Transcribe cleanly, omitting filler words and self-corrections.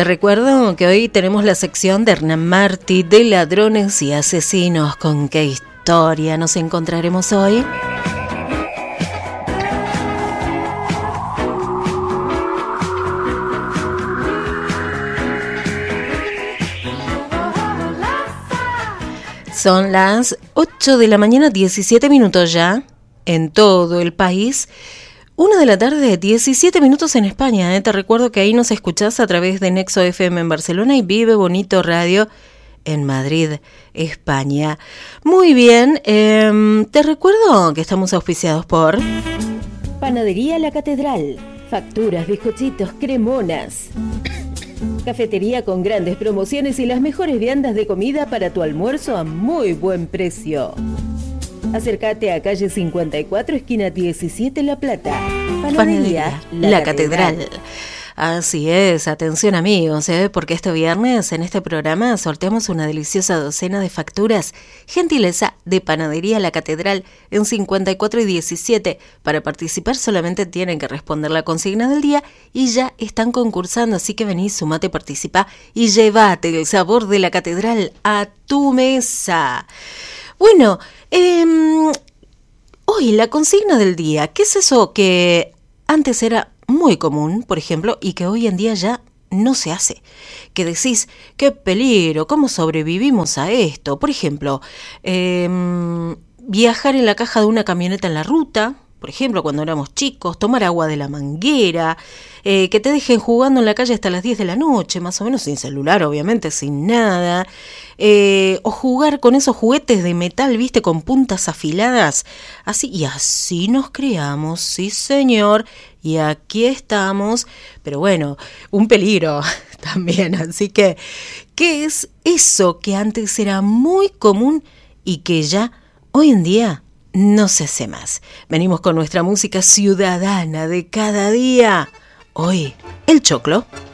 Te recuerdo que hoy tenemos la sección de Hernán Martí de ladrones y asesinos. ¿Con qué historia nos encontraremos hoy? Son las 8 de la mañana, 17 minutos ya, en todo el país. 1 de la tarde, 17 minutos en España. Te recuerdo que ahí nos escuchás a través de Nexo FM en Barcelona y Vive Bonito Radio en Madrid, España. Muy bien, te recuerdo que estamos auspiciados por Panadería La Catedral. Facturas, bizcochitos, cremonas. Cafetería con grandes promociones y las mejores viandas de comida para tu almuerzo a muy buen precio. Acércate a calle 54, esquina 17, La Plata. Panadería La Catedral. Así es, atención amigos, porque este viernes en este programa sorteamos una deliciosa docena de facturas, gentileza de Panadería La Catedral en 54 y 17. Para participar solamente tienen que responder la consigna del día y ya están concursando, así que vení, sumate, participá y llévate el sabor de la Catedral a tu mesa. Bueno, hoy la consigna del día, ¿qué es eso que antes era muy común, por ejemplo, y que hoy en día ya no se hace? Que decís, qué peligro, ¿cómo sobrevivimos a esto? Por ejemplo, viajar en la caja de una camioneta en la ruta, por ejemplo, cuando éramos chicos, tomar agua de la manguera, que te dejen jugando en la calle hasta las 10 de la noche, más o menos sin celular, obviamente, sin nada, o jugar con esos juguetes de metal, viste, con puntas afiladas, así, y así nos criamos, sí señor, y aquí estamos, pero bueno, un peligro también, así que, ¿qué es eso que antes era muy común y que ya hoy en día no se hace más? Venimos con nuestra música ciudadana de cada día. Hoy, el choclo.